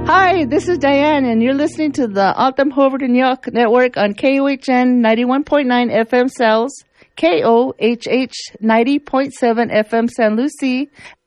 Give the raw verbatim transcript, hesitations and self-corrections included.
Hi, this is Diane, and you're listening to the Altam Hoverton York Network on K O H N ninety-one point nine F M Cells, K O H H ninety point seven F M San Lucie,